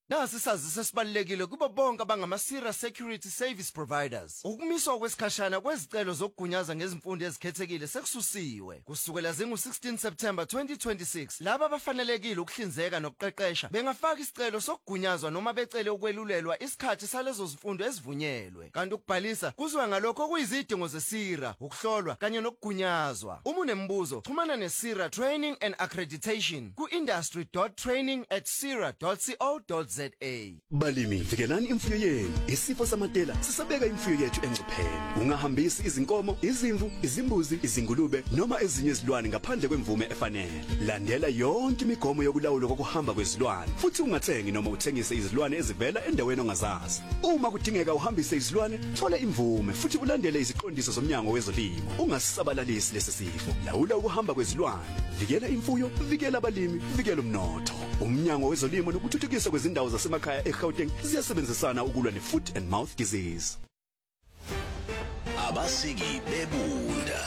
Nasi isazisi esibalulekile kubo bonke abangama-Sira Security Service Providers. Ukumiswa kwesikhashana kwezicelo zokugunyaza ngezimfundo ezikhethekile sekususiwe. Kusukela zingu-16 September 2026, laba abafanelekile ukuhlinzeka nokuqeqesha bengafaka isicelo sokugunyazwa noma becele ukwelulelwa isikhathi salezo zifundo ezivunyelwe. Kanti ukubhalisa kuziwa ngalokho okuyizidingo ze-Sira, ukuhlolwa kanye nokugunyazwa. Uma unembuzo, xhumana ne-Sira Training and Accreditation ku-industry.training@sira.co.za. Balimi, vikelani imfuyo yenu. Isifo samatela sisabeka imfuyo yethu engcupheni. Ungahambisi izinkomo, izimvu, izimbuzi, izingulube noma ezinye izilwane ngaphandle kwemvume efanele. Landela yonke imigomo yokulawulwa kokuhamba kwezilwane futhi ungathengi noma uthengise izilwane ezivela endaweni ongazazi. Uma kudingeka uhambise izilwane, thola imvume futhi ulandele iziqondiso zomnyango wezolimo. Ungasabalalisi lesi sifo. Lawula ukuhamba kwezilwane. Vikela imfuyo, vikela abalimi, vikela umnotho. Umnyango wezolimo nokuthuthukiswa kwezindawo zasemakhaya eGauteng ziyasebenzisana ukulwa ne-foot and mouth disease. Abasiki bebunda.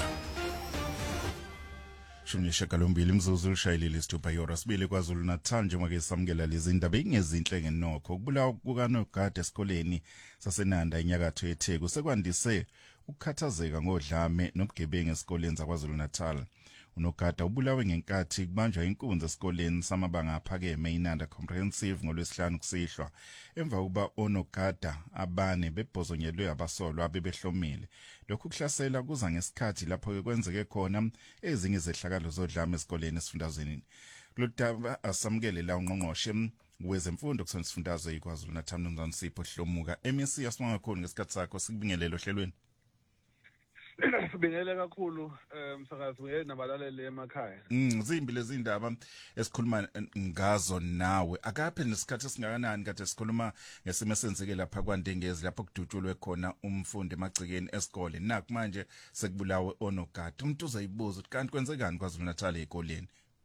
Shumishakalombili mzuzu ushayilile isithupha yora sibili kwaZulu Natal njengoba samukela lezi ndaba ingezinhle ngenokho ukubulawa kukaNogada esikoleni saseNanda enyakatho yeTheku sekwandise ukukhathazeka ngodlame nobugebengu esikoleni zaKwaZulu Natal. UNogada ubulawe ngenkathi kubanjwa inkunzi esikoleni samabanga aphakeme iNanda Comprehensive ngolwesihlanu kusihlwa emva kokuba oNogada abane bebhozonyelwe abasolwa abebehlomile. Lokhu kuhlasela kuza ngesikhathi lapho kwenzeke khona ezinye izehlakalo zodlame esikoleni esifundazweni. Lodaba asamukele la ungqongqoshe wezemfundo kusifundazwe iKwaZulu Natal uMnumzane Sipho Hlomuka. MEC asibonga kakhulu ngesikhathi sakho sikubingelele ohlelweni. Sibingelela kakhulu msakazi nabalaleli emakhaya. Zimbi lezi ndaba esikhuluma ngazo nawe. Akaphe nesikhathi esingakanani kade sikhuluma ngesimo esenzeke lapha kwaNdengezi lapho kudutshulwe khona umfundi emagcikeni esikole. Naku manje sekubulawe oNogada. Umuntu uzayibuza ukuthi kanti kwenzekani kwaZulu Natal ezikoleni?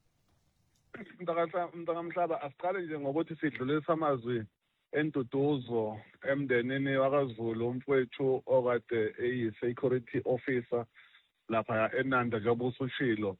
Mntakamhlaba asiqale nje ngokuthi sidlulisa amazwi entuduzo emndenini wakaZulu umfowethu okade eyi-security officer lapha eNanda njengoba usushilo.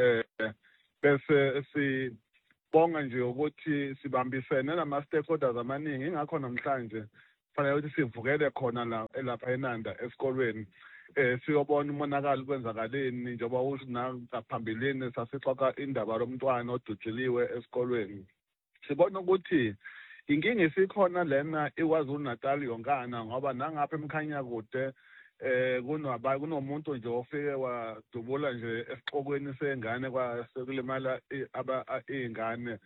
Bese sibonga nje ukuthi sibambisene nama-stakeholders amaningi ingakho namhlanje kufanele ukuthi sivukele khona lapha eNanda esikolweni. Siyobona umonakalo kwenzakaleni njengoba usho ngaphambilini sasixoxa indaba lomntwana odutshiliwe esikolweni. Sibona ukuthi inkinga isikhona lena iKwaZulu Natal yonkana ngoba nangapha emkhanya kude kunomuntu nje ofike wadubula nje esixokweni sengane kwasekulimala izingane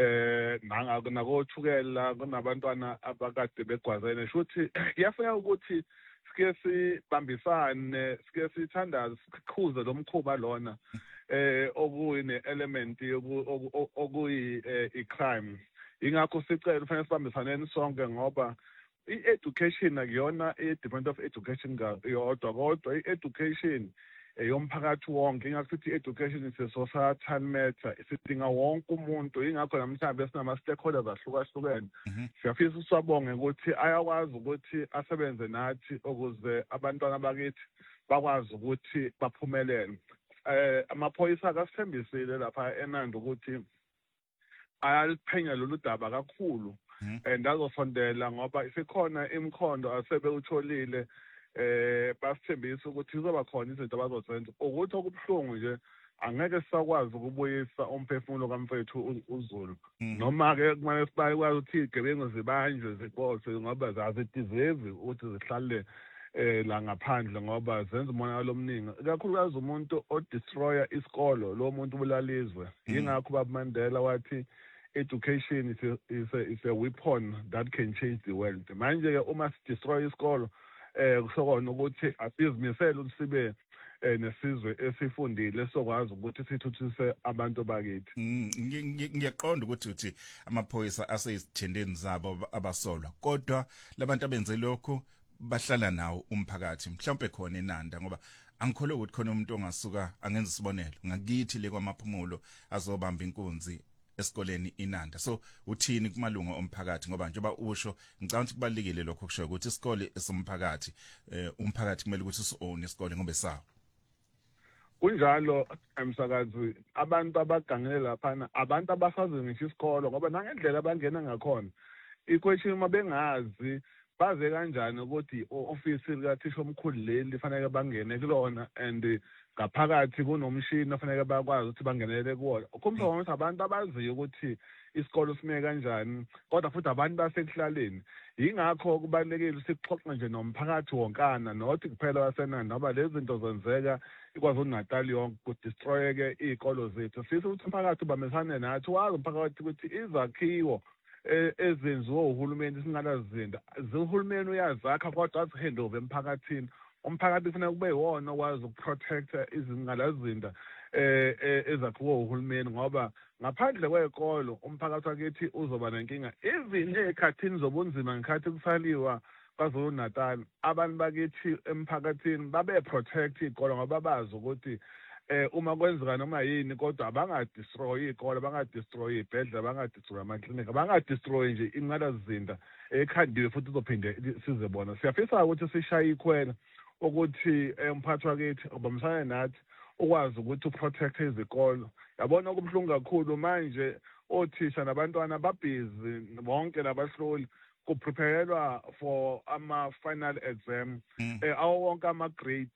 nakothukela kunabantwana abakade begwazene futhi kuyafika ukuthi sike sibambisane sike sithandaze sikhuze lomkhuba lona okuyine element okuyi i-crime. Ingakho sicela kufanele sibambisaneni sonke ngoba i-education akuyona i-Department of Education yodwa kodwa i-education yomphakathi wonke. Ingakho sithi i-education is a societal matter. Sidinga wonke umuntu. Ingakho namhlanje sinama-stakeholders ahlukahlukene. Siyafisa usabonge ukuthi ayakwazi ukuthi asebenze nathi ukuze abantwana bakithi bakwazi ukuthi baphumelele. Amaphoyisa akasithembisile lapha eNanda ukuthi ayaliphenya lolu daba kakhulu ndazofondela ngoba isikhona imikhondo asebewutholile basithembisa ukuthi izoba khona izinto abazozenza ukuthi okubuhlungu nje angeke sisakwazi ukubuyisa umphefumulo kamfethu uZulu noma-ke kumele sikwazi ukuthi izigebengu zibanjwe zibotshwe ngoba azideserve ukuthi zihlale la ngaphandle ngoba zenza umonakalo omningi kakhulukazi umuntu odestroya isikolo lo muntu ubulalizwe. Yingakho uBaba Mandela wathi education is a weapon that can change the world. Manje-ke uma sidestroy isikolo kusokona ukuthi asizimisele ukuthi sibe nesizwe esifundile sokwazi ukuthi sithuthukise abantu bakithi. Ngiyaqonda ukuthi amaphoyisa asezithendeni zabo abasolwa kodwa labantu abenze lokho bahlala nawo umphakathi mhlawumbe khona eNanda ngoba angikholwa ukuthi khona umuntu ongasuka angenza isibonelo ngakithi le kwamaphumulo azobamba inkunzi esikoleni iNanda. So uthini kumalunga omphakathi ngoba njengoba usho ngicabanga ukuthi kubalekile lokho kusho ukuthi isikole esomphakathi umphakathi kumele ukuthi usi-own isikole ngoba esawo. Kunjalo emsakazi abantu abagangele laphana abantu abasazi ngisho isikolo ngoba nangendlela abangena ngakhona iquestion mabengazi baze kanjani ukuthi office likathisha omkhulu leli lifanele bangene kulona and ngaphakathi kunomshini ofanele bakwazi ukuthi bangenele kuwona. Kumbe ukuthi abantu abaziyo ukuthi isikolo sime kanjani kodwa futhi abantu basekuhlaleni. Yingakho kubalekile sixoxe nje nomphakathi wonkana nothi kuphela wasenani ngoba lezi zinto zenzeka ikwazi uNatal yonke kudestroyeke izikolo zethu. Sifisa ukuthi umphakathi ubambisane nathi wazi umphakathi ukuthi izakhiwo ezenziwe uhulumeni singalazinda uhulumeni uyazakha kodwa azihandover emphakathini. Umphakathi kufanele kube yiwona okwazi ukuprotecta izingalazinda ezakhiwe uhulumeni ngoba ngaphandle kwezikolo umphakathi wakithi uzoba nenkinga. Even ekhathini zobunzima ngikhathi kusaliwa kwaZulu Natal abantu bakithi emphakathini babe protect izikolo ngoba bazi ukuthi uma kwenzeka noma yini kodwa abangadestroy izikole, abangadestroy izibhedlela, abangadestroy amaklinika, abangadestroy nje ingalazinda ekhandiwe futhi uzophinde sizebona. Siyafisa ukuthi sishaye ikhwela ukuthi umphathi wakithi ubambisane nathi ukwazi ukuthi uprotect izikolo. Yabona okubuhlungu kakhulu manje othisha nabantwana babhizi bonke nabahloli kupreparelwa for ama-final exam awo wonke ama-grade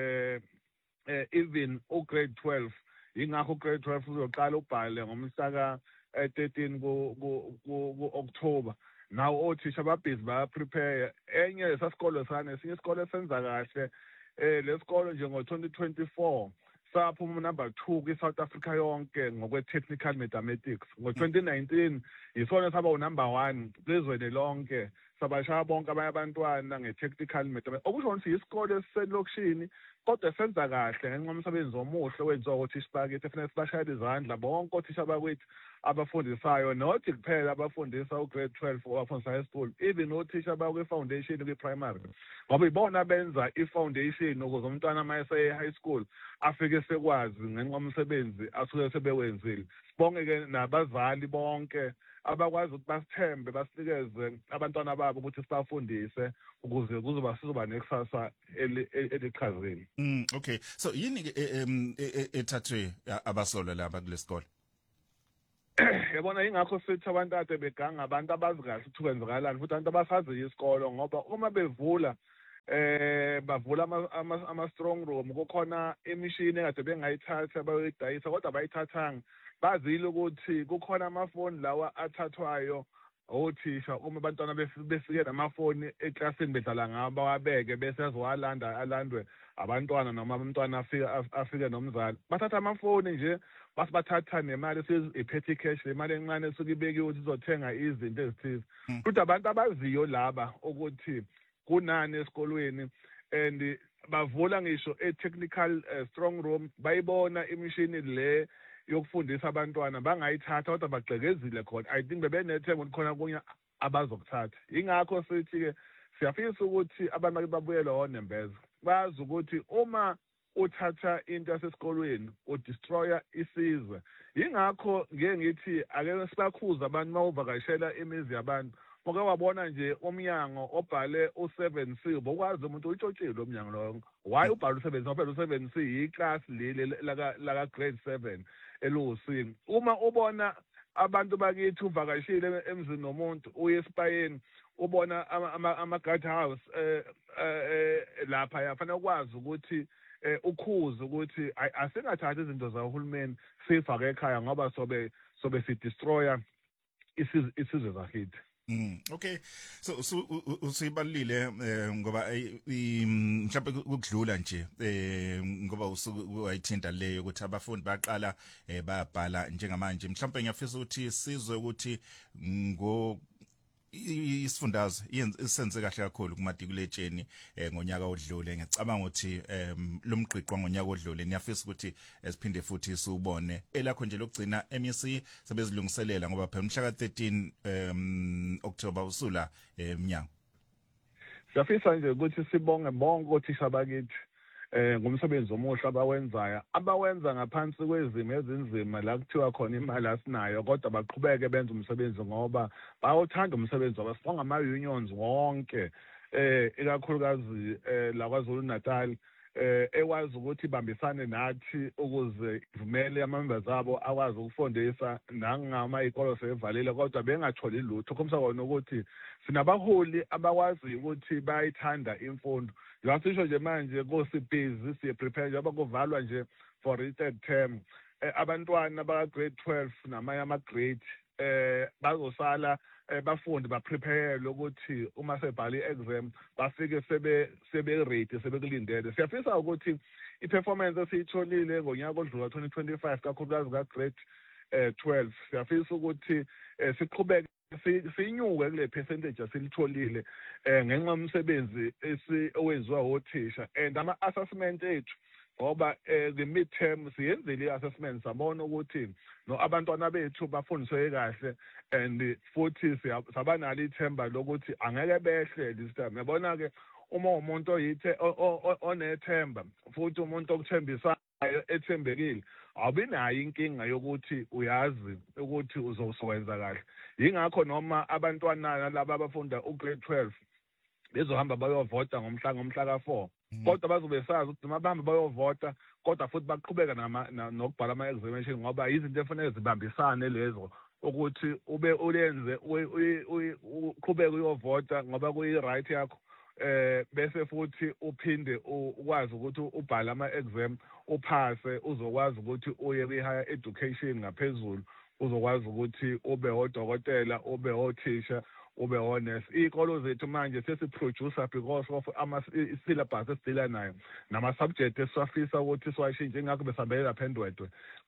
even grade 12. Yingakho grade 12 uzoqala ubhale ngomhla ka-13 ku-October. Now othisha babhizi bayaprepare. Enye lesasikolo sane esinye isikole senza kahle lesikolo nje ngo-2024 saphuma number 2 kwi-South Africa yonke ngokwe-technical mathematics. Ngo-2019 yisona saba number 1 kwizweni lonke sabashaya bonke abanye abantwana nge-technical mathematics. Okusho ukuthi isikole esiselokishini kodwa senza kahle ngenxa yomsebenzi omuhle wenziwa othisha bakithi. Kufanele sibashayele izandla bonke othisha bakithi abafundisayo nothi kuphela abafundisa ugrade 12 abafundisa high school, even othisha bakwi-foundation kwi-primary ngoba ibona benza i-foundation ukuze umntwana uma ese-high school afike sekwazi ngenxa yomsebenzi asuke sebewenzile. Sibonge-ke nabazali bonke abakwazi ukuthi basithembe basinikeze abantwana babo ukuthi sibafundise ukuze sizoba nekusasa elichazile. Okay, so yini ethathwe abasolwa laba kulesikole? Yabona ingakho sithi abantu ade beganga abantu abazi kahle ukuthi kwenzakalani futhi abantu abasaziyo isikolo ngoba uma bevula bavula ama-strong room kukhona imishini ekade bengayithatha bayidayisa kodwa bayithathanga. Bazile ukuthi kukhona amafoni lawa athathwayo othisha uma abantwana befike namafoni eklasini bedlala ngabo bawabeke bese alandwe abantwana noma umntwana afike nomzali. Bathatha amafoni nje basibathatha nemali iphetty cash, imali encane esuke ibekiwe ukuthi izothenga izinto ezithize. Futhi abantu abaziyo laba ukuthi kunani esikolweni and bavula ngisho e-technical strong room bayibona imishini le yokufundisa abantwana bangayithatha kodwa bagxekezile khona. I think bebenethemba ukuthi khona kunye abazokuthatha. Ingakho sithi-ke siyafisa ukuthi abantu babuyele onembeza bazi ukuthi uma uthatha into yasesikolweni udestroya isizwe. Yingakho ngeke ngithi ake sibakhuza abantu mawuvakashela imizi yabantu moke wabona nje umnyango obhale u7C ubokwazi umuntu uyitshotshile umnyango lo. Why ubhale u7C? Ngoba u7C iclass leli laka grade 7 eluwusini. Uma ubona abantu bakithi uvakashile emzini nomuntu uye esipayeni ubona ama-guard house lapha yafanele ukwazi ukuthi ukhuze ukuthi asingathathi izinto zahulumeni sifake ekhaya ngoba sobe sidestroya isizwe sakithi. Okay, so usibalile ngoba mhlawumbe ukudlula nje ngoba usuku wayithinta leyo ukuthi abafundi baqala bayabhala njengamanje. Mhlawumbe ngiyafisa ukuthi sizwe ukuthi isifundazwe isenze kahle kakhulu kumatikuletsheni ngonyaka odlule. Ngicabanga ukuthi lomgqiqwa ngonyaka odlule niyafisa ukuthi siphinde futhi siubone elakho nje lokugcina MEC sebezilungiselela ngoba phela mhla ka-13 October usula emnyango. Siyafisa nje ukuthi sibonge bonke othisha bakithi ngomsebenzi omuhle abawenza ngaphansi kwezimo ezinzima la kuthiwa khona imali asinayo kodwa baqhubeke benza umsebenzi ngoba bawuthanda umsebenzi wabo. Sibonga ama-unions wonke ikakhulukazi la KwaZulu Natal ekwazi ukuthi ibambisane nathi ukuze ivumele ama-members abo akwazi ukufundisa nangama ikolo sevalile kodwa bengatholi lutho khomsa kona ukuthi sinabaholi abakwazi ukuthi bayithanda imfundo njengasisho nje manje kosibhizi siye-prepare njengoba kuvalwa nje for i-third term abantwana baka-grade 12 namanye ama-grade bazosala bafundi baprepare ukuthi uma sebhala i-exam bafike sebe-ready sebekulindele siyafisa ukuthi i-performance esiyitholile ngonyaka odlula 2025 kakhulukazi ka-grade 12 siyafisa ukuthi siqhubeke sinyuke kule percentage asilitholile ngenxa yomsebenzi owenziwa othisha and ama-assessment ethu ngoba the midterm siyenzile i-assessment sabona ukuthi no abantwana bethu bafundiswe kahle and futhi sabanalo ithemba lokuthi angeke behle this time yabona ke uma umuntu onethemba futhi umuntu okuthembisayo ethembekile awubinayo inkinga yokuthi uyazi ukuthi uzokwenza kahle yingakho noma abantwana laba abafunda ugrade 12 bezohamba bayovota ngomhla ka4 kodwa bazobe sazi ukuthi noma bahamba bayovota kodwa futhi baqhubeka nokubhala ama-examination ngoba izinto efanele zibambisane lezo ukuthi ube ulenze uqhubeke uyovota ngoba kuyi-right yakho bese futhi uphinde ukwazi ukuthi ubhale ama-exam uphase uzokwazi ukuthi uye kwi-higher education ngaphezulu uzokwazi ukuthi ube odokotela ube othisha ube honest iy'kolo zethu manje sesiproducer because of ama-syllabus esidila nayo nama-subject esifisa ukuthi siwashintshe ingakho besabekela phendwedwe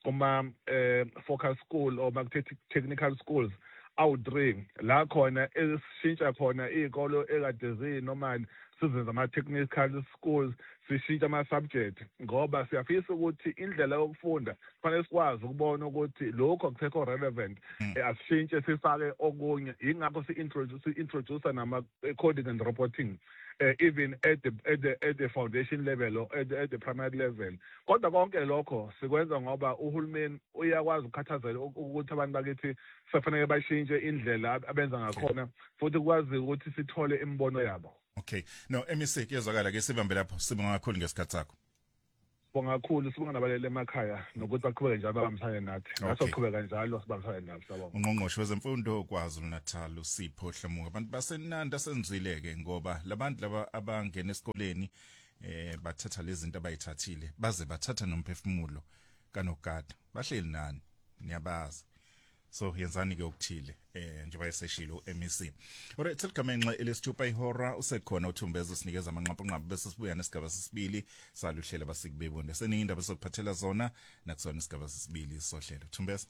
kuma-focus school or technical schools awu-3 la khona esishintsha khona iy'kolo ekade ziyinormal sizenza ama-technical schools sishintsha ama-subject ngoba siyafisa ukuthi indlela yokufunda kufanele sikwazi ukubona ukuthi lokho akusekho relevant asishintshe sifake okunye yingakho si-introduce nama-coding and roboting even at the foundation level or at the primary level kodwa konke lokho sikwenza ngoba uhulumeni uyakwazi ukukhathazela ukuthi abantu bakithi kufanele bashintshe indlela abenza ngakhona futhi kwazi ukuthi sithole imibono yabo. Okay, no MEC kuyezwakala ke sibambe lapho sibonga kakhulu ngesikhathi sakho. Bonga kakhulu sibonga nabalele emakhaya nokuthi baqhubeke njalo babambisane nathi nasoqhubeka njalo sibambisane nathi sabonga. Ungqongqoshe wezemfundo KwaZulu Natal uSipho Hlamuka abantu basenanda senzwileke ngoba labantu laba abangena esikoleni bathatha lezi zinto abayithathile baze bathatha nomphefumulo kanogada bahleli nani niyabazi. So yenzani ke ukuthile njengoba eseshilo MEC. Alright seligamenxe elesithupa ihora usekhona uThumbeza sinikeza amanqaphanqapha bese sibuya nesigaba sesibili saluhlela basikubebonde seningi indaba sokuphathela zona nakusona isigaba sesibili sohlelo Thumbeza.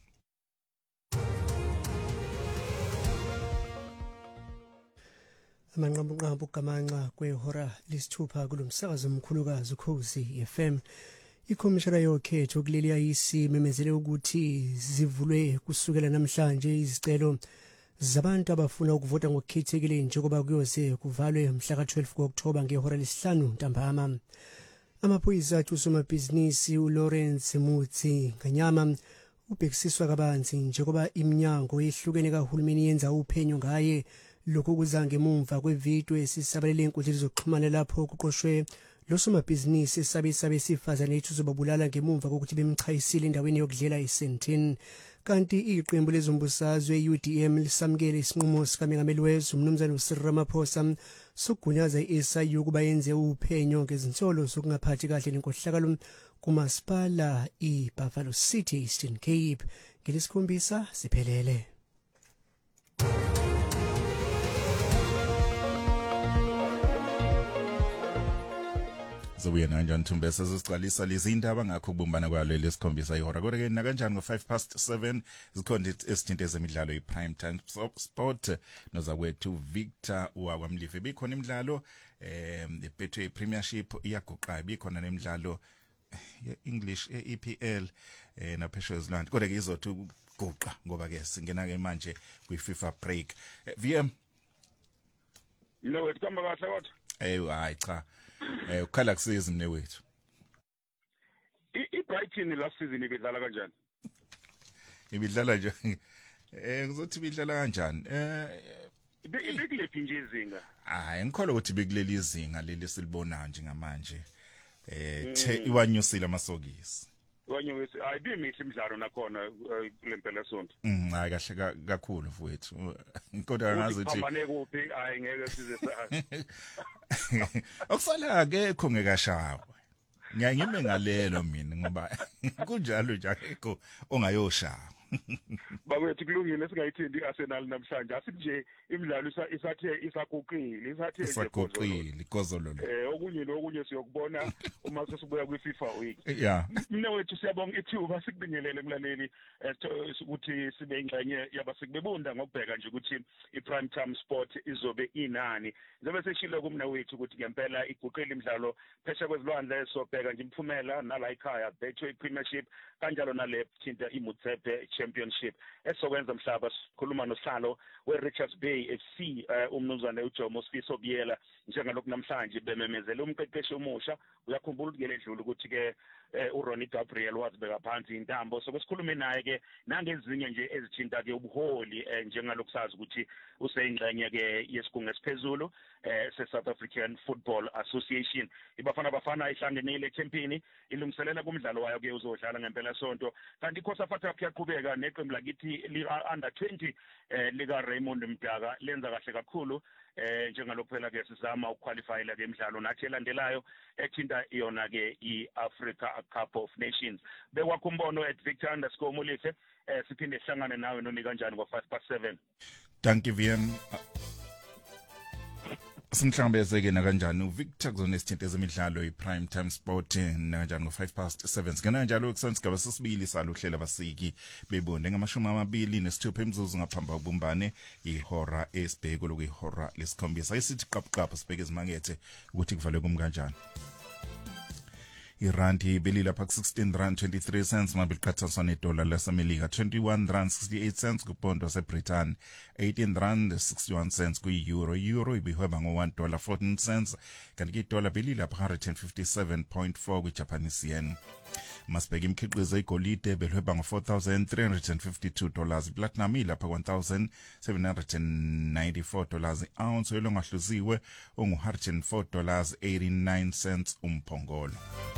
Amanqaphanqapha ugamanxa kwehora lesithupha kulomsakazo omkhulukazi uKhosi FM. Ikhomishana yokhetho kuleli ayisi memezele ukuthi zivulwe kusukela namhlanje izicelo zabantu abafuna ukuvota ngokukhethekile njengoba kuyoze kuvalwe mhla ka-12 October ngehora lesihlanu ntambama. Amaphoyisa athi usomabhizinisi uLawrence Mutsi Nganyama ubhekisiswa kabanzi njengoba iminyango ehlukene kahulumeni yenza uphenyo ngaye lokhu kuza ngemumva kwevideo esisabalele enkundleni zokuxhumana lapho kuqoshwe losomabhizinisi esabe sifazane ethu zobabulala ngemumva kokuthi bemchayisile endaweni yokudlela eSentin kanti iqembu lezombusazwe UDM lisamkele isinqumo sikaMengameli wezwe uMnumzane uCyril Ramaphosa sokugunyaza iSIU kuba yenze uphenyo ngezinsolo zokungaphathi kahle nenkohlakalo kumasipala iBuffalo City Eastern Cape ngelesikhombisa siphelele. Zobuya kanjani Thumbeza sesiqalisa lezi indaba ngakho kubumbana kwalo lesikhombisa ihora kodwa ke nakanjani ngo5:07 zikhonde esithinto ezemidlalo iPrime Time Sport nozakwethu Victor wakwamlive bikhona imidlalo eBetway Premiership iyaguqa bikhona nemidlalo English EPL naphesheya ezilwandle kodwa ke izothi guqa ngoba ke singena ke manje kwiFIFA break VM Yilo wethamba kahle kodwa hayi cha ukhala kusiza mne wethu iBrighton last season ibidlala kanjani ibidlala nje ngizothi ibidlala kanjani ibikulephi nje izinga hayi ngikholwa ukuthi bekuleli izinga leli silibona nje ngamanje iwanyusile amasokisi wanyewesi ayibimihle imidlalo nakhona kulempela sonto hayi kahle kakhulu mfowethu kodwa ngazi ukuthi phambane kuphi hayi ngeke size sazi okusala ke khongekashawa ngiyime ngalelo mina ngoba kunjalo nje akekho ongayoshawa bakwethu kulungile singayithindi Arsenal namhlanje asinje imidlalo isathe isaguqile isaguqile ikozololo okunye siyokubona uma sesibuya kwiFIFA week yeah mina wethu siyabonga ithuba sikubingelele emlaleli ukuthi sibe ingxenye yabasikubebunda ngokubheka nje ukuthi iprime time sport izobe inani njengoba seshilo kumna wethu ukuthi ngempela iguqile imidlalo phesha kwezilwandle sobheka nje imphumela nala ekhaya Betway Premiership kanjalo nale thinta iMutsepe Championship esokwenza mhlaba sikhuluma nohlalo weRichards Bay FC umnumzane uJomo Sifiso Biyela njengalokho namhlanje bememezela umqeqeshi omusha uyakhumbula ukuthi ngeledlule ukuthi ke uRonnie Gabriel wazibeka phansi intambo sokusikhulume naye ke nangezinye nje ezithinta ke ubuholi njengalokho sazi ukuthi useyingxenye ke yesigungu esiphezulu se-South African Football Association bafana ihlangenile campaign ilungiselela kumdlalo wayo ke uzodlala ngempela sonto kanti iKhosafatha yaqhubeka neqembu lakithi under 20 lika Raymond Mdaka lenza kahle kakhulu njengalokho phela ke sizama ukuqualify la ke imidlalo nathi elandelayo ethinta iyona ke iAfrica Cup of Nations bekwakho at Victor_Mulife siphinde sihlangane nawe noni kanjani ngo5:07 Thank you VM Simhlangabeze ke na kanjani uVictor kuzona isithinto ezemidlalo iPrime Time Sport kanjani ngo5:07 singena njalo kusensigaba sesibili saluhlela basiki bebonde ngama-26 emzuzu ngaphambi kokubumbane ihora esibheko lokuyihora lesikhombisa isithi qaphaqapha sibheke izimakethe ukuthi kuvale kumkanjani irandi belila phak 16 rand 23 cents mabiqhathaniswa nedola lasemelika 21 rand 68 cents kupondo seBritain 18 rand 61 cents euro ibihweba ngo1 dollar 14 cents kanti idola belila phak 157.4 kwiJapanese yen masibheka imikhiqizo igolide belhweba ngo$4,352 platinum ilapha $1,794 ounce elongahluziwe ongu$104.89 umphongolo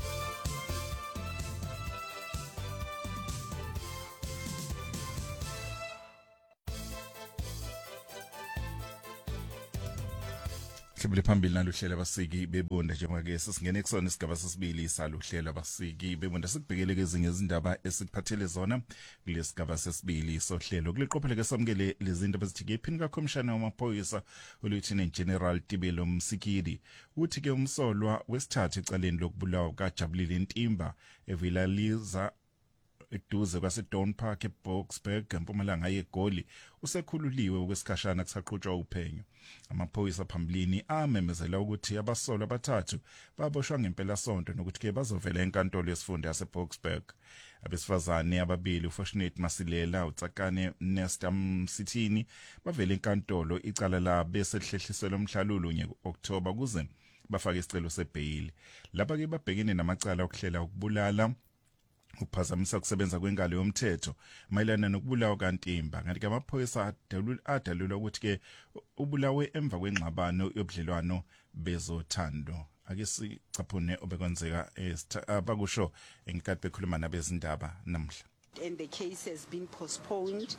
Sibule phambili naluhlela abasiki bebonda njengoba sesingene kusona isigaba sesibili saluhlela abasiki bebonda sikubhekele ezinye izindaba esikuphathele zona kulesigaba sesibili sohlelo kuleqopheleke samukele lezindaba ezithike iphini kakhomishana wamaphoyisa oluthini General Tibelo Msikidi uthi ke umsolwa wesithathu ecaleni lokubulawa kaJabulile Ntimba evilaliza eduze kwaseDon Park eBoksburg empumalanga yeGoli usekhululiwe okwesikhashana kusaqhutshwa uphenyo amaphoyisa phambilini amemezela ukuthi abasolwa abathathu baboshwa ngempela sonto nokuthi ke bazovela enkantolo yesifunda yaseBoksburg abesifazane ababili uFortunate Masilela uTsakane Nesta Msithini bavela enkantolo icala la besehlehlisela umhlalulo ngeOctober kuze bafake isicelo sebail lapha ke babhekene namacala okuhlela ukubulala ukuphazamisa ukusebenza kwengalo yomthetho mayelana nokubulawa kaNtimba kanti ke amaphoyisa adalula ukuthi ke ubulawe emva kwengxabano yobudlelwano bezothando ake sicaphune obekwenzeka abakusho engikade bekhuluma nabezindaba namhla and the case has been postponed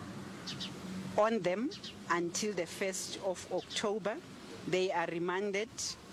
on them until the 1st of October they are remanded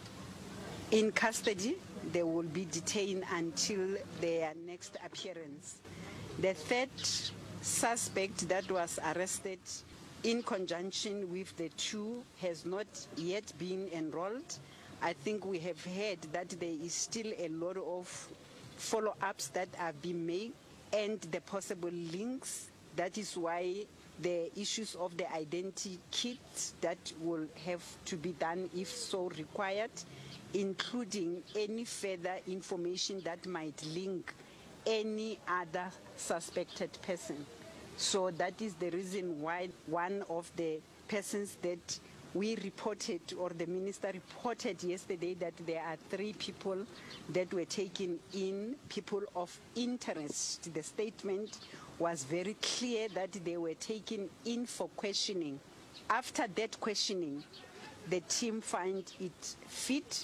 in custody. They will be detained until their next appearance. The third suspect that was arrested in conjunction with the two has not yet been enrolled. I think we have heard that there is still a lot of follow-ups that are being made and the possible links. That is why the issues of the identity kit that will have to be done if so required, including any further information that might link any other suspected person. So that is the reason why one of the persons that we reported, or the minister reported yesterday, that there are 3 people that were taken in, people of interest. The statement was very clear that they were taken in for questioning. After that questioning, the team found it fit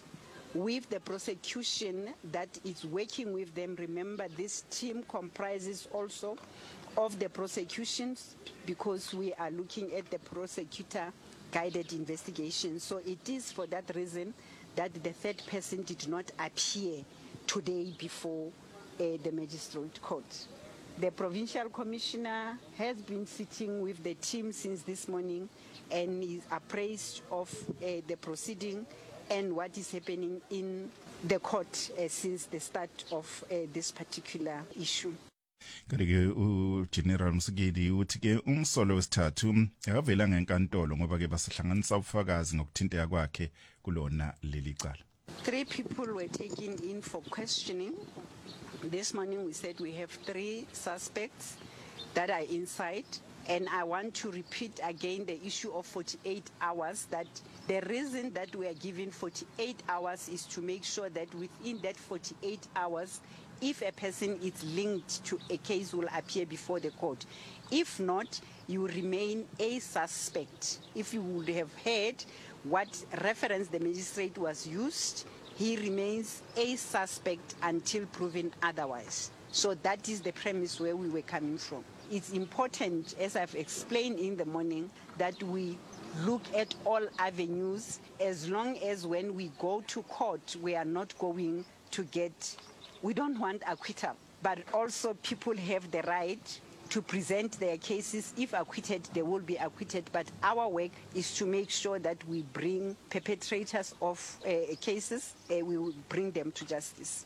with the prosecution that is working with them. Remember, this team comprises also of the prosecutions because we are looking at the prosecutor-guided investigation. So it is for that reason that the third person did not appear today before the magistrate court. The provincial commissioner has been sitting with the team since this morning and is appraised of the proceeding and what is happening in the court since the start of this particular issue. Kodwa uGeneral Msikedi uthi ke umsolo wesithathu akavela ngenkantolo ngoba ke basihlanganisa ubufakazi ngokuthinteka kwakhe kulona leli cala. 3 people were taken in for questioning. This morning we said we have 3 suspects that are inside. And I want to repeat again the issue of 48 hours, that the reason that we are given 48 hours is to make sure that within that 48 hours, if a person is linked to a case, will appear before the court. If not, you remain a suspect. If you would have heard what reference the magistrate was used, he remains a suspect until proven otherwise. So that is the premise where we were coming from. It's important, as I've explained in the morning, that we look at all avenues as long as when we go to court, we are not going to get, we don't want acquittal, but also people have the right to present their cases. If acquitted, they will be acquitted. But our work is to make sure that we bring perpetrators of cases, we will bring them to justice.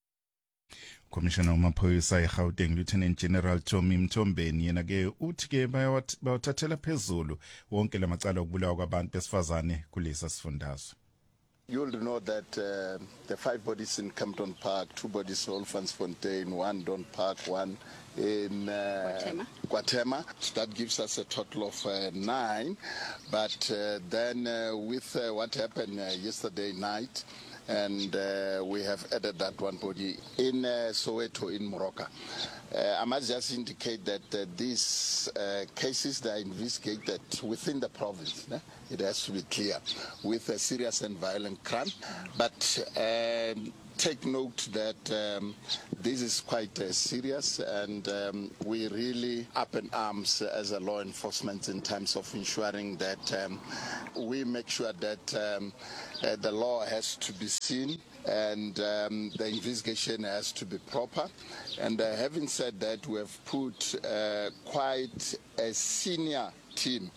Commissioner uMaphoyisa eGauteng Lieutenant General Tommy Mthombeni yena ke uthi ke bayawathathela phezulu wonke lamacala okubulawa kwabantu besifazane kulesa sifundazwe. You will know that the 5 bodies in Campton Park, 2 bodies in Olfantsfontein, 1 Don Park, 1 in Guatema. That gives us a total of 9. But then with what happened yesterday night, and we have added that 1 body in Soweto in Moroka. I must just indicate that these cases that are investigated within the province, it has to be clear, with a serious and violent crime. But take note that this is quite serious, and we really up in arms as a law enforcement in terms of ensuring that we make sure that the law has to be seen and the investigation has to be proper. And having said that, we have put quite a senior team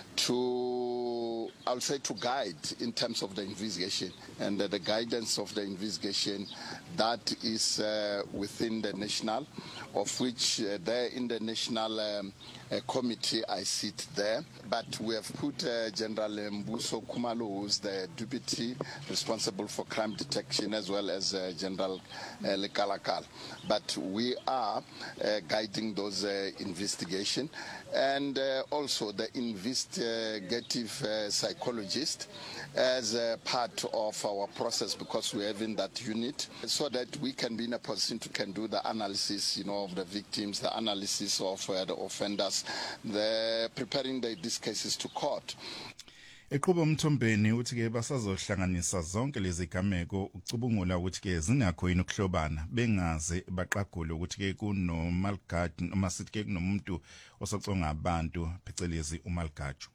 to, I'll say, to guide in terms of the investigation, and the guidance of the investigation that is within the national, of which there in the national committee I sit there. But we have put General Mbuso Kumalo, who is the deputy responsible for crime detection, as well as General Lekalakal. But we are guiding those investigation, and also the investigative psychologist as a part of our process, because we have in that unit, so that we can be in a position to can do the analysis, of the victims, the analysis of the offenders, the preparing these cases to court. Eqhuba Mthombeni uthi ke basazohlanganisa zonke lezi gameko ucubungula ukuthi ke zinakho yini ukuhlobana bengaze baqagule ukuthi ke kuno Malgaju noma sithi ke kunomuntu osoconga abantu phecelezi uMalgaju.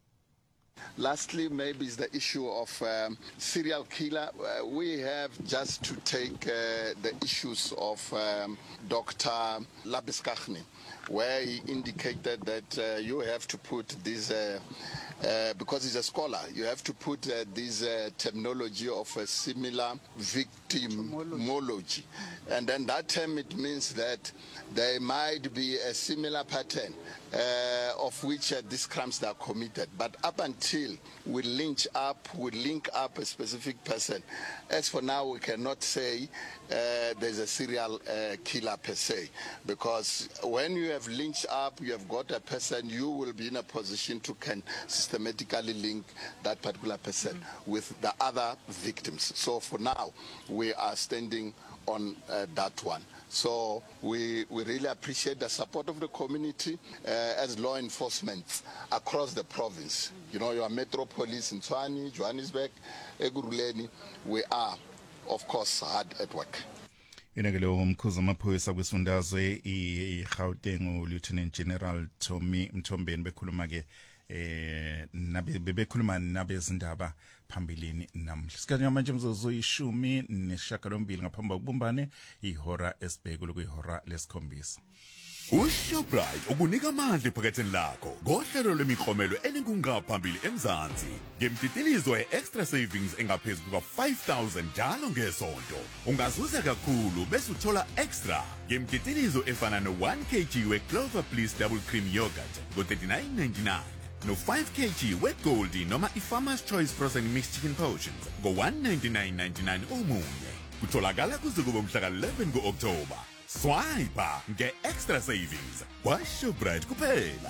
Lastly, maybe is the issue of serial killer. We have just to take the issues of Dr. Labiskachny, where he indicated that you have to put this, because he's a scholar, you have to put this terminology of a similar victimology. And then that term, it means that there might be a similar pattern of which these crimes are committed. But up until we link up a specific person, as for now, we cannot say there's a serial killer per se, because when you have linked up, you have got a person, you will be in a position to can systematically link that particular person with the other victims. So for now, we are standing on that one. So we really appreciate the support of the community as law enforcement across the province. You know, your Metro Police in Tshwane, Johannesburg, Ekurhuleni, we are, of course, hard at work. Inakele umkhuzi amaphoyisa kwisifundazwe iGauteng Lieutenant General Tommy Mthombeni bekhuluma ke bebekhuluma nabezindaba phambilini namhla. Sikhathi manje mzuzu 18 ngaphambi kokubumbane ihora esibhekule kuyihora lesikhombisa. UShoprite ukunika amandla ephaketheni lakho ngohlelo lemiklomelo eninkungaphambili eMzansi ngemtitilizo extra savings engaphezulu kwa-5,000 njalo ngesonto. Ungazuza kakhulu bese uthola extra ngemtitilizo efana no-1 kg we-Clover Bliss Double Cream Yogurt ngo-39.99 no-5 kg we-Goldie noma i-Farmer's Choice Frozen Mixed Chicken Portions ngo-199.99 omunye. Kutholakala kuze kube mhla ka-11 ku-Oktoba. Swipe nge-extra savings kwaShoprite kuphela.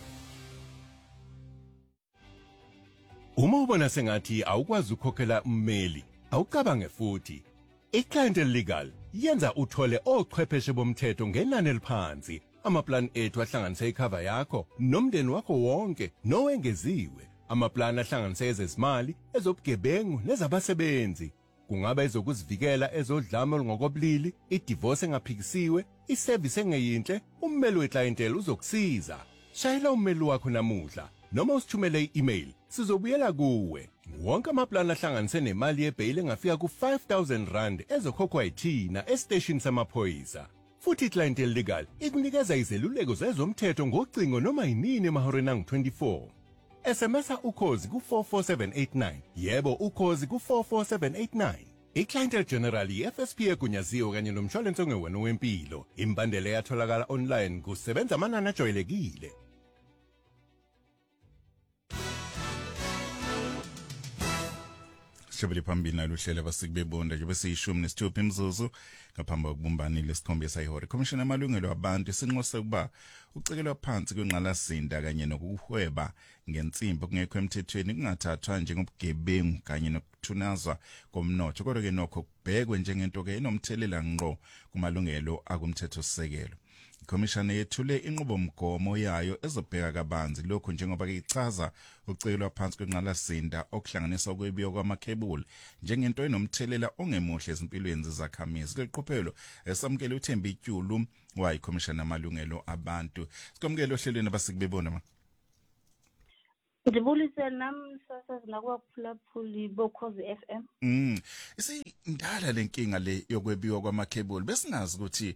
Uma ubona sengathi awukwazi ukukhokhela ummeli, awucabange futhi. iClientele Legal yenza uthole ochwepheshe bomthetho ngenani eliphansi. Amaplan ethu ahlanganisa icover yakho nomndeni wakho wonke nowengeziwe. Amaplan ahlanganisa ezezimali, ezobugebengu nezabasebenzi. Kungaba ezokuzivikela ezodlame olungokobulili, idivorce engaphikisiwe, iservice engeyinhle, ummeli weClientele uzokusiza. Shayela ummeli wakho namuhla noma usithumele i-email, sizobuyela kuwe. Wonke amaplan ahlanganise nemali yebail engafika ku-5,000 rand ezokhokhwa yithina esiteshini samaphoyisa. Futhi iClientele Legal ikunikeza izeluleko zezomthetho ngocingo noma yinini emahoreni angu-24. SMS ukhozi ku44789. Yebo ukhozi ku44789. iClientele General iFSP egunyaziwe kanye nomshwalense ongewena wempilo. Imbandela yatholakala online kusebenza amanani ajwayelekile. Sibili phambili naluhlelo abasikubebonda nje bese 16 imzuzu ngaphambi kokubumbana lesikhombisa ihora. Commissioner amalungelo abantu sinqose kuba ucekelwa phansi kwenqalasinda kanye nokuhweba ngensimbi kungekho emthethweni kungathathwa njengobugebengu kanye nokuthunazwa komnotho kodwa ke nokho kubhekwe njengento ke enomthelela ngqo kumalungelo akumthetho sisekelo. Commissioner yethule inqubomgomo yayo ezobheka kabanzi lokho njengoba ke ichaza ucekelwa phansi kwenqalasinda okuhlanganisa ukwebiwa kwamakhebuli njengento enomthelela ongemuhle ezimpilweni zezakhamizi. Leqophelo esamukele uThembi Ityulu wayi Commissioner amalungelo abantu. Sikomkele ohlelweni abasikubebona ma. Ngibulise nami sasazi nakwaphulaphuli bokhozi FM. Isindala lenkinga le yokwebiwa kwamakhebuli besingazi ukuthi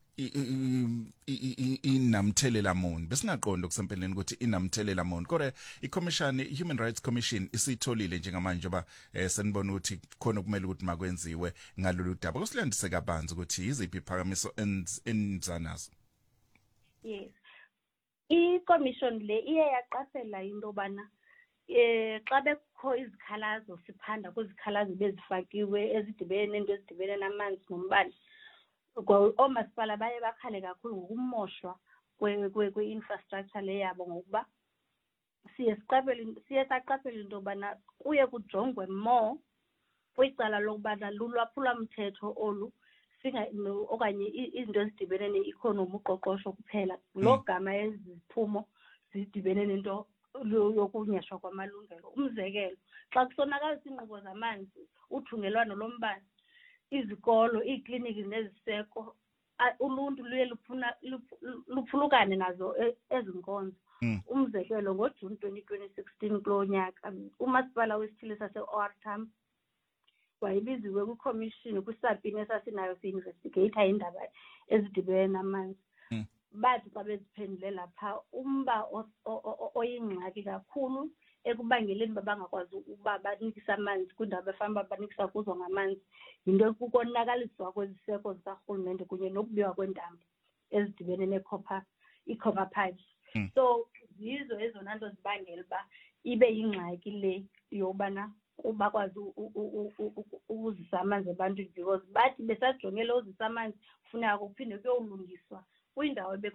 inamthelela moni besingaqonda kusempeleni ukuthi inamthelela moni kodwa iCommission Human Rights Commission isitholile njengamanje ba senibona ukuthi khona kumele ukuthi makwenziwe ngalolu daba kusilandise kabanzi ukuthi iziphi iphakamiso enzanazo. Yes, iCommission le iye yaqaphela into bana xa bekho izikhalazo siphanda kuzikhalazo bezifakiwe ezidibene nento ezidibene namanzi nombane. Omasipala baye bakhale kakhulu ngokumoshwa kwe-infrastructure le yabo ngokuba siye saqaphela into yobana kuye kujongwe more kwicala lokubana lulwaphulomthetho olu okanye izinto ezidibene ne-economy uqoqosho kuphela. Lo gama eziphumo zidibene nento yokunyashwa kwamalungelo. Umzekelo, xa kusonakalisa iinqubo zamanzi, uthungelwano lombane, izikolo, iikliniki neziseko, uluntu luye luphulukane nazo ezinkonzo. Umzekelo, ngoJuni 2016 kulo nyaka, umasipala wesithili sase-OR Tambo wayebiziwe kwiCommission kwisabhini esasinayo si-investigate indaba ezidibene namanzi. Bathi xa beziphendule lapha umba oyingxaki kakhulu ekubangeleni babangakwazi ukuba banikisa amanzi kwindawo befanele banikisa kuzo ngamanzi yinto kukonakaliswa kweziseko zikarhulumente kunye nokubiwa kwendambo ezidibene ne-copper pipes. So yizo ezona nto zibangela uba ibe yingxaki le yobana bakwazi ukuzisa amanzi ebantwini because bathi besajongele uzisa amanzi kufuneka kuphinde kuyolungiswa kwindawo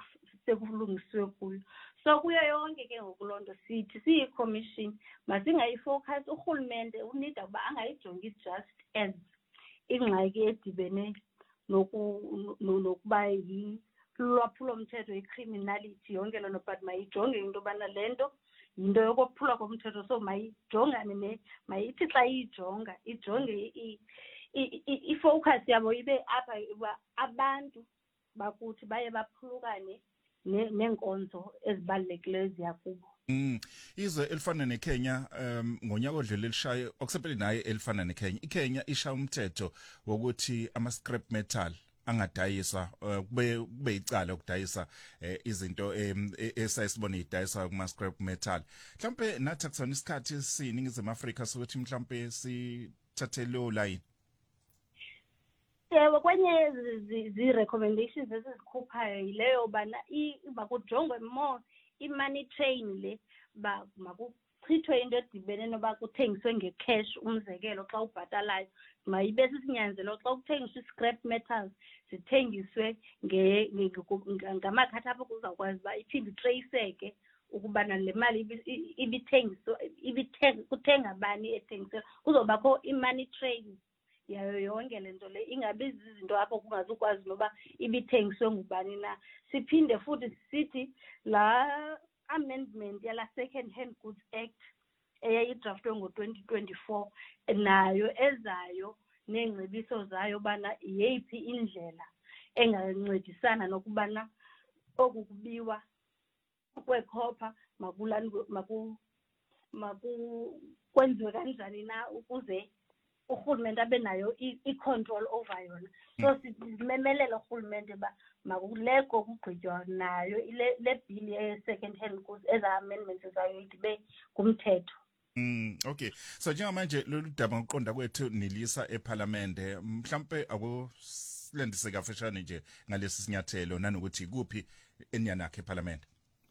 sekulungisiwe kuyo. So kuyo yonke ke ngokulonto sithi siyi-commission masingayifocus urhulumente unida ukuba angayijongi just as ingxaki edibene nokuba lwaphulomthetho i-criminality yonke loo nto, but mayijonge into yobana le nto yinto yokophulwa komthetho. So mayijongane mayithi xa iyijonga ijonge i-focus yabo ibe apha uba abantu bakuthi baye baphulukane nenkonzo ezibalulekileyo ziyakubo. Izwe elifana neKenya ngonyaka odlule lishaye okusempeleni naye elifana neKenya. iKenya ishaya umthetho wokuthi ama-scrap metal angadayiswa kube icala ukudayisa izinto esayisibona idayiswa kuma-scrap metal. Mhlawumbe nathi akusona isikhathi siningizimu Afrika sokuthi mhlawumbe sithathe leyo line. Kwenye zi-recommendations ezizikhuphayo yileyo bana makujongwe more i-money train le makuchithwe into edibene noba kuthengiswe ngecash. Umzekelo xa ubhatalayo mayibe sisinyanzelo xa kuthengiswa i-scrap metals zithengiswe ngamakhadi apho kuzawukwazi uba iphinde itreyiseke ukubana le mali ibithengiswa kuthenga bani ethengiswe. Kuzobakho i-money train yayo yonke le nto le, ingabi zizinto apho kungazukwazi noba ibithengiswe ngubani na. Siphinde futhi sithi la amendment yala Second Hand Goods Act eyayidraftwe ngo-2024 nayo ezayo neengcebiso zayo bana yeyiphi indlela engancedisana nokubana oku kubiwa kwekhopha kwenziwe kanjani na ukuze urhulumente abe nayo i-control over yona. So simemelela urhulumente uba makuleko kugqitywa nayo le bill ye-second hand goods eza-amendments zayo idibe kumthetho. Okay, so njengamanje lolu daba ngokuqonda kwethu nilisa eParliamente, mhlawumbe akusilendise kafeshane nje ngalesi sinyathelo nanokuthi kuphi enyanakhe eParliamente.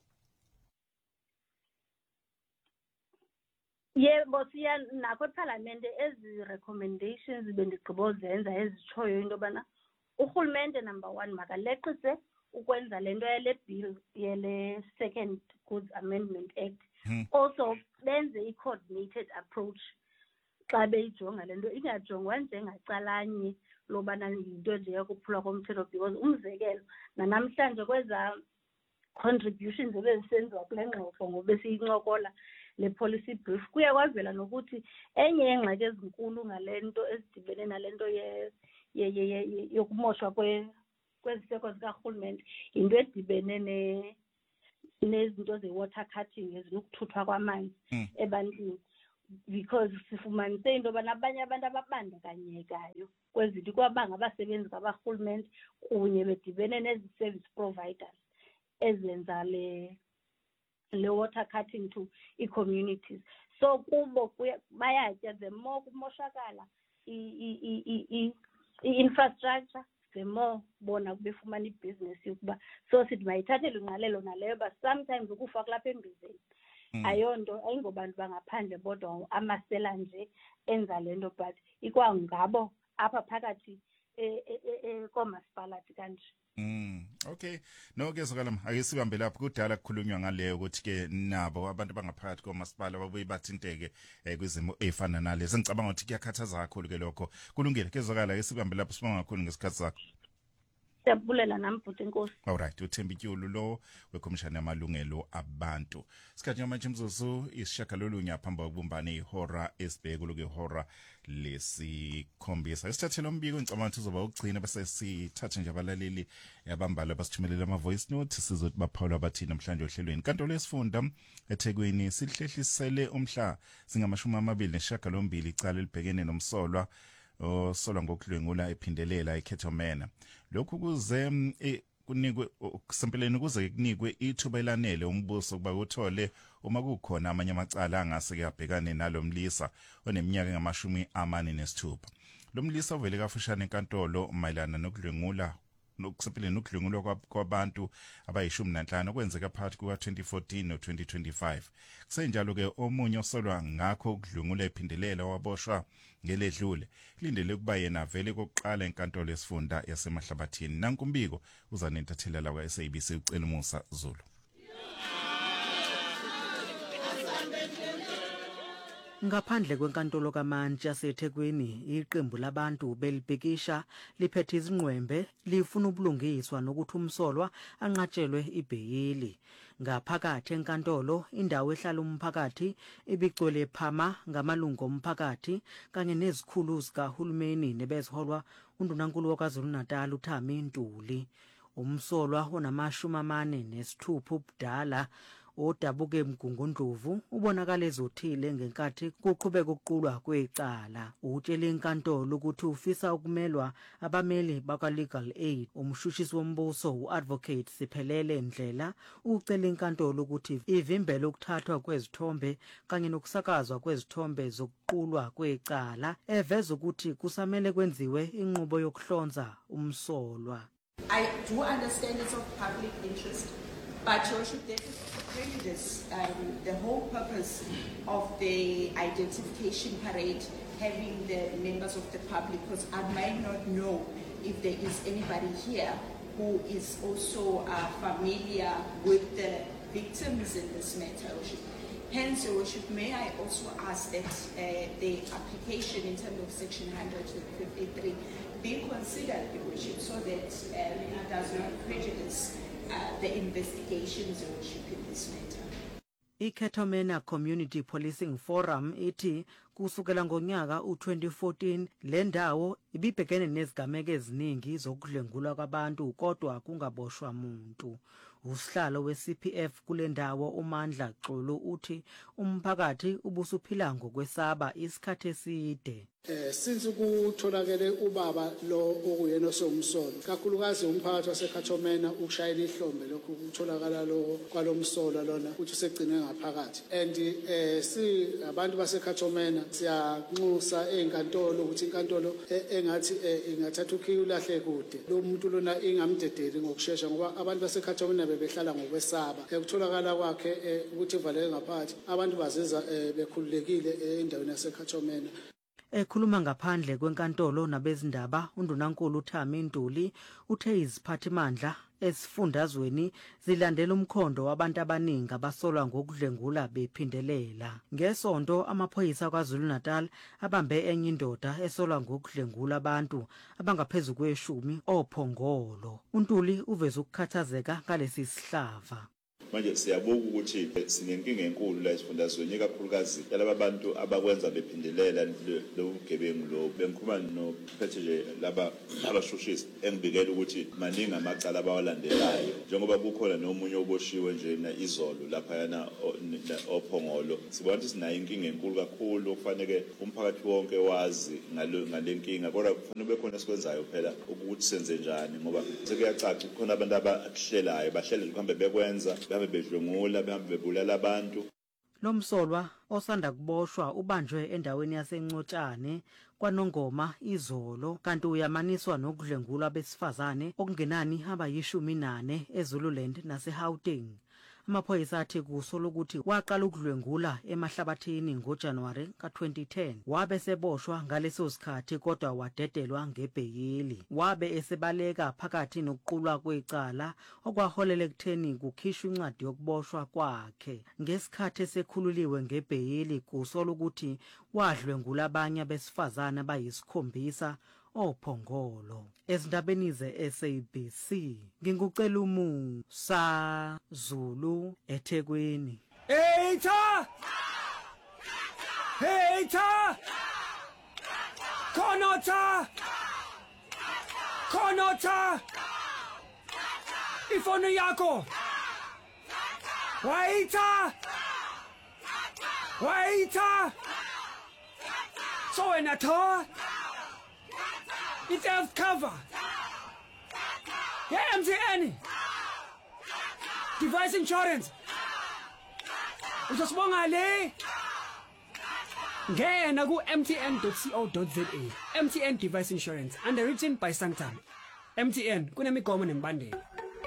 Yebo siya nakho eParliamente ezi-recommendations bendigqibozenza ezitshoyo into yobana urhulumente number 1 makaleqise ukwenza le nto yale bill yele Second Goods Amendment Act. Also benze i-coordinated approach xa beyijonga le nto, ingajongwa njengacalanye lobana yinto nje yokuphulwa komthetho, because umzekelo nanamhlanje kweza contributions ebezisenziwa kule ngxoxo ngoba siyincokola le policy brief kuye kwavela nokuthi enye yengxaki ezinkulu ngale nto ezidibene nale nto yokumoshwa kweziseko zikarhulumente yinto edibene nezinto ze-water cutting ezinokuthuthwa kwamanzi ebantwini, because sifumanise into yobana abanye abantu ababandakanyekayo kwezinto kwabanga abasebenzi kabarhulumente kunye bedibene nezi-service providers ezenza le water cutting to i-communities. So kubo bayatya, the more kumoshakala i-infrastructure, the more bona befumana ibhizinesi yokuba. So sithi mayithathele ingqalelo naleyo, but sometimes ukufa kulapha embizeni ayonto ayingobantu bangaphandle bodwa amasela nje enza le nto, but ikwangabo apha phakathi komasipalathi kanje. Okay, no ke sokalama ake sibambe lapho. Kudala kukhulunywa ngaleyo ukuthi ke nabo abantu bangaphakathi komasipala babuye bathinteke kwizimo ezifana nalezi. Ngicabanga ukuthi kuyakhathaza kakhulu ke lokho. Kulungile kezokala ke sibambe lapho sibonga kakhulu ngesikhathi sakho. Siyabulela nami bhuti Nkosi. Alright, uThembi Tyulu lo wekhomishana yamalungelo abantu. Isikhathi manje imzuzu isishagalolunye phamba kokubumbana ihora esibheke loke ihora lesikhombisa. Isithathelo umbiko ngicabanga ukuthi uzoba ugcina bese sithathe nje abalaleli abambala basithumelela ama voice note sizothi baphawula bathi namhlanje ohlelweni. Kanto lesifunda eThekwini sihlehlisele umhla zingama-28 icala libhekene nomsolwa osolwa ngokudlwengula ephindelela eKhethomena. Lokhu kuze kunikwe kusempeleni kuze kunikwe ithuba elanele umbuso kuba uthole uma kukhona amanye amacala angase kuyabhekane nalomlisa oneminyaka engama-46. Lo mlisa uvele kafushane enkantolo mayelana nokudlwengula nokusepheleni ukudlungulwa kwabantu abayishumi nanhlanu okwenzeka phakathi kuka-2014 no-2025. Kusenjalo ke omunye osolwa ngakho ukudlungula ephindelela waboshwa ngeledlule lindele ukuba yena vele kokuqala enkantolo yesifunda yasemahlabathini. Nankumbiko uzanentathelela kwa-SABC ucela Musa Zulu. Ngaphandle kwenkantolo kaMantshi yaseThekwini, iqembu labantu belibhekisha liphethe izinqwembe lifuna ubulungiswa nokuthi umsolwa anqatshelwe ibheyili. Ngaphakathi enkantolo, indawo ehlala umphakathi ibigcwele phama ngamalungu omphakathi kanye nezikhulu zikahulumeni nebeziholwa uNdunankulu waKwaZulu-Natal uThami Ntuli. Umsolwa onama-46 ubudala odabuke Mgungundlovu ubonakala ezothile ngenkathi kuqhubeka ukuqulwa kwecala. Utshela inkantolo ukuthi ufisa ukumelwa abameli bakwa-Legal Aid. Umshushisi wombuso u-Advocate Siphelele Ndlela ucela inkantolo ukuthi ivimbele ukuthathwa kwezithombe kanye nokusakazwa kwezithombe zokuqulwa kwecala, eveza ukuthi kusamele kwenziwe inqubo yokuhlonza umsolwa. I do understand it's of public interest, but you should prejudice the whole purpose of the identification parade, having the members of the public, because I might not know if there is anybody here who is also familiar with the victims in this matter. Hence, Your Worship, may I also ask that the application in terms of Section 153 be considered, Your Worship, so that it does not prejudice the investigations, Your Worship, in this matter. IKetomena Community Policing Forum ithi kusukela ngonyaka u-2014 le ndawo ibibhekene nezigameko eziningi zokudlengulwa kwabantu kodwa kungaboshwa muntu. Usihlalo we-CPF kule ndawo uMandla Xulu uthi umphakathi ubusuphila ngokwesaba isikhathi eside. Since ukutholakele ubaba lo okuyena osomsolo kakhulukazi umphakathi waseKhathomena ukushayela ihlombe lokhu ukutholakala lo kwalomsolo lona ukuthi usegcine ngaphakathi and si abantu baseKhathomena siyanxusa enkantolo ukuthi inkantolo engathi ingathatha ukhiye ulahle kude lo muntu lona ingamdedeli ngokusheshsha ngoba abantu baseKhathomena bebehlala ngokwesaba ukutholakala kwakhe ukuthi ivaleke ngaphakathi abantu bazizwa bekhululekile endaweni yaseKhathomena. Ekhuluma ngaphandle kwenkantolo nabezindaba uNdunankulu uThami Ntuli uthe iziphathimandla esifundazweni zilandela umkhondo wabantu abaningi abasolwa ngokudlengula bephindelela. Ngesonto amaphoyisa kwaZulu-Natal abambe enye indoda esolwa ngokudlengula abantu abangaphezulu kweshumi ophongolo. uNtuli uveza ukukhathazeka ngalesi sihlava. Manje siyabuka ukuthi sinenkinga enkulu la esifundazweni ikakhulukazi laba bantu abakwenza bephindelela lo bugebengu lo bengikhuluma nophethe nje laba abashushisi engibikela ukuthi maningi amacala abawalandelayo njengoba kukhona nomunye oboshiwe nje na izolo lapha yana ophongolo. Sibona ukuthi sinayo inkinga enkulu kakhulu okufanele umphakathi wonke wazi ngalenkinga kodwa kufanele ube khona esikwenzayo phela ukuthi senze njani ngoba sekuyacaca khona abantu abahlelayo bahlele ukuhambe bekwenza bedlungula behambe bebulala abantu. Lo msolwa osanda kuboshwa ubanjwe endaweni yaseNcotshane kwaNongoma izolo kanti uyamaniswa nokudlengulwa besifazane okungenani abayishumi-4 eZululand naseGauteng. Amaphoyisa athi kusolo ukuthi waqala ukudlwengula emahlabathini ngoJanuwari ka-2010 wabe seboshwa ngaleso sikhathi kodwa wadedelwa ngebheyili. Wabe esebaleka phakathi nokuqulwa kwecala okwaholela ekutheni kukhishwe incwadi yokuboshwa kwakhe. Ngesikhathi esekhululiwe ngebheyili kusolo ukuthi wadlwengula abanye abesifazane abayisikhombisa ophongolo. Ezindabeni ze-SABC ngingucela Musa Zulu eThekwini. Hater! Hater! Konota! Konota! Ifonu yako! Waita! Waita! So wena tho! It's theft cover. Yeah, MTN. Device insurance. Usasibonga le. Ngena ku mtn.co.za. MTN Device Insurance, underwritten by Santam. MTN kunemigomo nemibandela.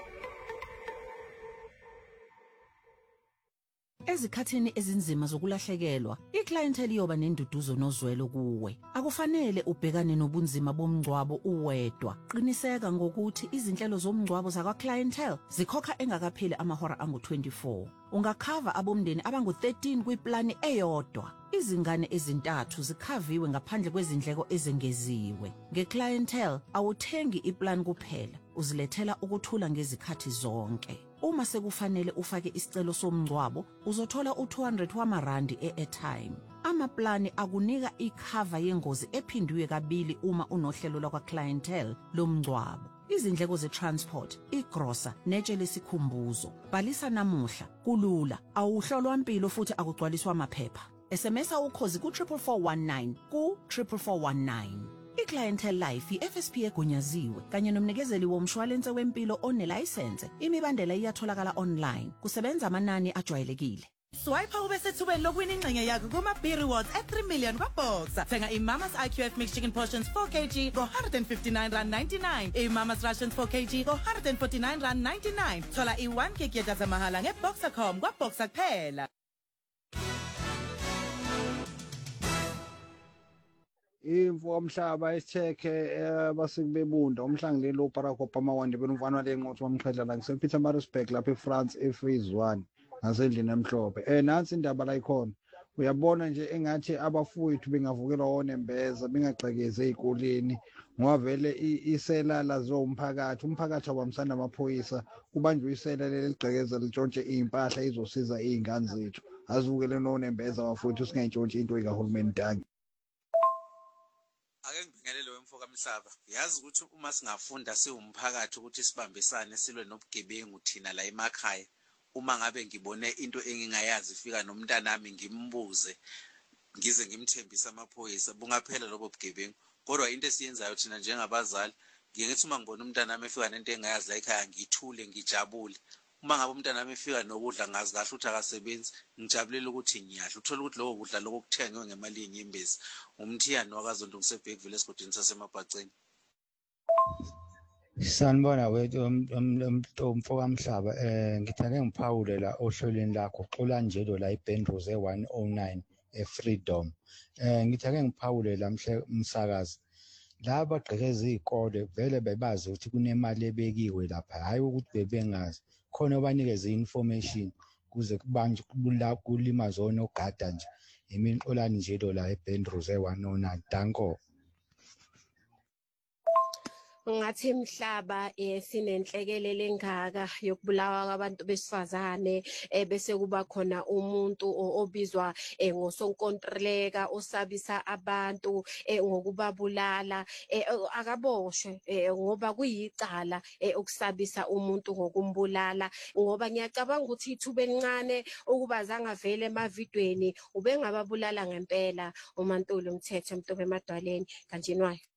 Ezikhathini ezinzima zokulahlekelwa, iclientele iyoba nenduduzo nozwelo kuwe. Akufanele ubhekane nobunzima bomngcwabo uwedwa. Qiniseka ngokuthi izinhlelo zomngcwabo zakwa clientele zikhokha engakapheli amahora angu-24. Ungakhava abomndeni abangu-13 kwiplani eyodwa. Izingane ezintathu zikhaviwe ngaphandle kwezindleko ezengeziwe. Ngeclientele awuthengi iplan kuphela, uzilethela ukuthula ngezikhathi zonke. Uma sekufanele ufake isicelo somngcwabo, uzothola u200 wamarandi e-airtime. Amaplani akunika ikhava yengozi ephindwe kabili uma unohlelo lwakwa clientele lomngcwabo. Izindleko ze-transport, igrosa, netshe lesikhumbuzo. Bhalisa namuhla, kulula, awuhlolwa impilo futhi akugcwaliswa amaphepha. SMSa ukhozi ku-44419 ku-44419. I-Clientele Life i-FSP egunyaziwe kanye nomnikezeli womshwalense wempilo onelayisense. Imibandela iyatholakala online. Kusebenza amanani ajwayelekile. Swipe ube sethubeni lokwina ingxenye yakho kuma-B Rewards at3 million kwaBoxer. Thenga iMama's IQF Mixed Chicken Portions 4 kg ngo-R159.99. iMama's Rations 4 kg ngo-R149.99. Thola i1 gig yedatha mahala ngeBoxer.com kwaBoxer kuphela. Imvu omhlaba isitheke basikubebunda umhlanguleli uBarack Obama wandibela umfana lenqothi wamqhedla la ngisePietermaritzburg lapha eFrance ephase 1 ngasendlini emhlophe. Nansi indaba la ikhona. Uyabona nje engathi abafowethu bengavukelwa onembeza bengagxekeze ezikoleni ngoba vele isela lazo umphakathi abamsana amaphoyisa kubanjwe isela leligxekeza litshontshe impahla izosiza izingane zethu. Azivukele nonembeza abafowethu singayintshontshe into ekahulumeni dangi. Ake ngibingelele wemfoka Mhlaba. Yazi ukuthi uma singafunda siwumphakathi ukuthi sibambisane silwe nobugebengu thina la emakhaya. Uma ngabe ngibone into engingayazi ifika nomntanami ngimbuze ngize ngimthembisa amaphoyisa bungaphela lobo bugebengu. Kodwa into esiyenzayo thina njengabazali ngiyethi uma ngibona umntanami efika nento engayazi la ekhaya ngithule ngijabule. Uma ngabe umntanami efika nokudla ngazi kahle ukuthi akasebenzi ngijabulela ukuthi ngiyadla. Uthola ukuthi lokho kudla lokuthengwe ngemali yenyembezi. Umthiyani wakaZondo ngiseBhekville esigodini sasemabhaceni. Sanibona wethu umfoka Mhlaba ngithake ngiphawule la ohlelweni lakho xola njelo la iBenrose e109 eFreedom. Ngithake ngiphawule la umsakazi laba bagqekeza izikole vele bebazi ukuthi kunemali ebekiwe lapha hayi ukuthi bebengazi khona banikeze information kuze kubanje kulimaza onogada nje yimi xolani njelo la eBenrose e109 danko. Ngathi Mhlaba sinenhlekelele engaka yokubulawa kwabantu besifazane bese kuba khona umuntu obizwa ngosonkontroleka osabisa abantu ngokubabulala akaboshwe ngoba kuyicala ukusabisa umuntu ngokumbulala ngoba ngiyacabanga ukuthi ithuba elincane ukuba zangavele emavidweni ubengababulala ngempela uMaNtuli Mthetho Mtobe emadwaleni kanjeni wayo.